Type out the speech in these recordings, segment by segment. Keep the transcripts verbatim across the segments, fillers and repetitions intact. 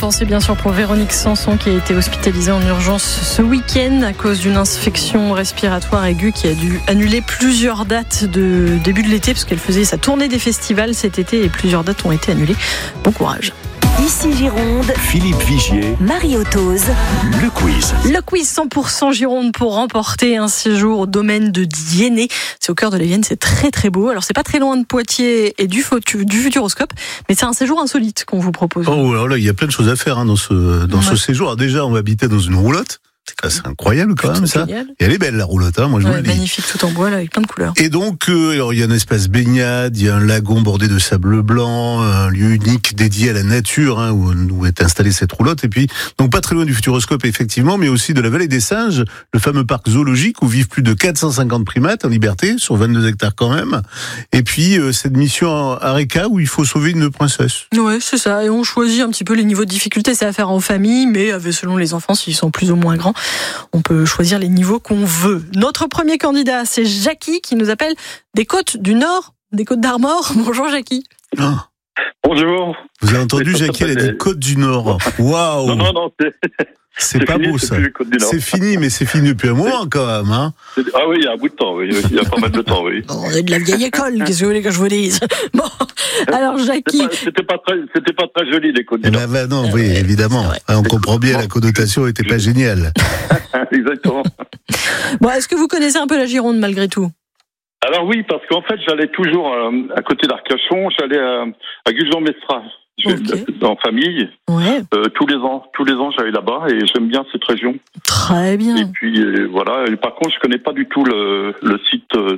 pensée bien sûr pour Véronique Sanson qui a été hospitalisée en urgence ce week-end à cause d'une infection respiratoire aiguë qui a dû annuler plusieurs dates de début de l'été parce qu'elle faisait sa tournée des festivals cet été et plusieurs dates ont été annulées. Bon courage. Ici Gironde, Philippe Vigier, Mario Tose, le quiz. Le quiz cent pour cent Gironde pour remporter un séjour au domaine de Diennet. C'est au cœur de la Vienne, c'est très très beau. Alors c'est pas très loin de Poitiers et du, du Futuroscope, mais c'est un séjour insolite qu'on vous propose. Oh alors là, il y a plein de choses à faire hein, dans ce dans ouais. ce séjour. Alors déjà, on va habiter dans une roulotte. C'est incroyable quand même ça. Génial. Et elle est belle la roulotte, hein, moi je ouais, vous le dis. Magnifique, tout en bois là, avec plein de couleurs. Et donc, euh, alors, il y a un espace baignade, il y a un lagon bordé de sable blanc, un lieu unique dédié à la nature hein, où, où est installée cette roulotte. Et puis, donc pas très loin du Futuroscope effectivement, mais aussi de la vallée des singes, le fameux parc zoologique où vivent plus de quatre cent cinquante primates en liberté, sur vingt-deux hectares quand même. Et puis euh, cette mission à Reka où il faut sauver une princesse. Ouais, c'est ça. Et on choisit un petit peu les niveaux de difficulté, c'est à faire en famille, mais selon les enfants s'ils sont plus ou moins grands, on peut choisir les niveaux qu'on veut. Notre premier candidat, c'est Jackie qui nous appelle des Côtes du Nord, des Côtes d'Armor. Bonjour Jackie. Ah. Bonjour. Vous avez entendu Jackie, elle a dit Côtes du Nord. Waouh. Non, non, non, c'est... C'est, c'est pas fini, beau ça. C'est, c'est fini, mais c'est fini depuis un moment quand même. Hein. Ah oui, il y a un bout de temps, oui. Il y a pas mal de temps, oui. On est de la vieille école, qu'est-ce que vous voulez que je vous dise? Bon, alors Jackie... C'était pas, c'était pas, très, c'était pas très joli les Côtes du Nord. Eh ben, non, oui, évidemment. On comprend bien, la connotation était pas géniale. Exactement. Bon, est-ce que vous connaissez un peu la Gironde malgré tout? Alors oui, parce qu'en fait, j'allais toujours euh, à côté d'Arcachon, j'allais à, à Gujan-Mestras. Okay. En famille, ouais. euh, tous les ans, tous les ans j'allais là-bas et j'aime bien cette région. Très bien. Et puis euh, voilà. Et par contre, je connais pas du tout le, le site euh,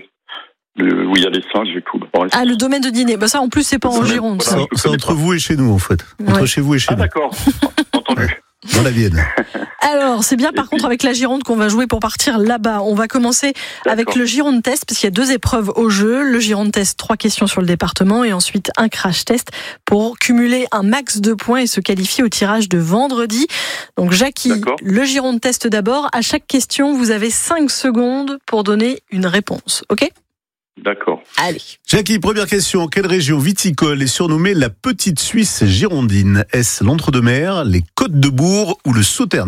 le, où il y a les singes et tout. Bon, ah, le domaine de Diennet. Bah ça, en plus, c'est pas en Gironde. Voilà, c'est, c'est entre pas. vous et chez nous, en fait. Entre ouais. chez vous et chez ah, nous. Ah d'accord. Entendu. Dans la Vienne. Alors, c'est bien par contre avec la Gironde qu'on va jouer pour partir là-bas. On va commencer D'accord. avec le Gironde Test, parce qu'il y a deux épreuves au jeu. Le Gironde Test, trois questions sur le département, et ensuite un crash test pour cumuler un max de points et se qualifier au tirage de vendredi. Donc Jackie, D'accord. le Gironde Test d'abord. À chaque question, vous avez cinq secondes pour donner une réponse. Ok ? D'accord. Allez. Jackie, première question. Quelle région viticole est surnommée la Petite Suisse girondine ? Est-ce l'Entre-deux-Mers, les Côtes-de-Bourg ou le Sauternais ?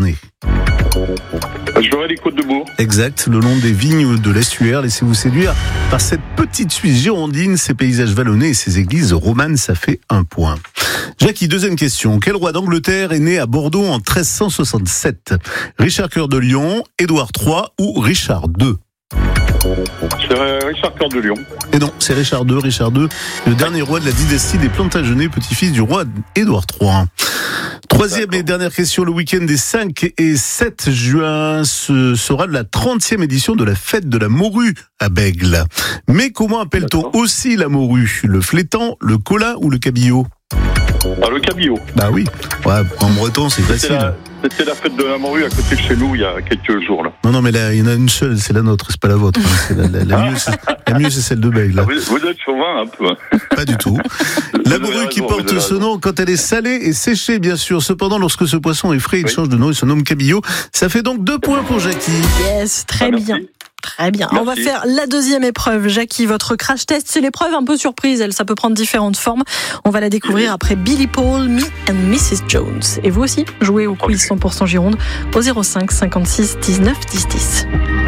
J'aurais les Côtes-de-Bourg. Exact. Le long des vignes de l'estuaire, laissez-vous séduire par cette Petite Suisse girondine, ses paysages vallonnés et ses églises romanes, ça fait un point. Jackie, deuxième question. Quel roi d'Angleterre est né à Bordeaux en treize cent soixante-sept ? Richard Cœur de Lion, Édouard trois ou Richard deux ? C'est Richard Cœur de Lion. Et non, c'est Richard deux. Richard deux, le dernier roi de la dynastie des Plantagenets, petit-fils du roi Édouard trois. Troisième D'accord. et dernière question, le week-end des cinq et sept juin ce sera la trentième édition de la fête de la morue à Bègles. Mais comment appelle-t-on D'accord. aussi la morue ? Le flétan, le colin ou le cabillaud ? Ah, le cabillaud. Bah oui, ouais, en breton c'est c'était facile. La, c'était la fête de la morue à côté de chez nous il y a quelques jours là. Non non mais là il y en a une seule, c'est la nôtre, c'est pas la vôtre. Hein. C'est la, la, la, mieux, c'est, la mieux c'est celle de Bègles. Ah, vous, vous êtes chauvin un peu. Hein. Pas du tout. La morue raison, qui porte ce nom quand elle est salée et séchée bien sûr. Cependant lorsque ce poisson est frais il oui. change de nom, il se nomme cabillaud. Ça fait donc deux points pour Jackie. Yes, très ah, bien. Très bien. Merci. On va faire la deuxième épreuve. Jackie, votre crash test, c'est l'épreuve un peu surprise. Elle, ça peut prendre différentes formes. On va la découvrir après Billy Paul, Me and missus Jones. Et vous aussi, jouez au quiz cent pour cent Gironde au zéro cinq cinquante-six dix-neuf dix dix.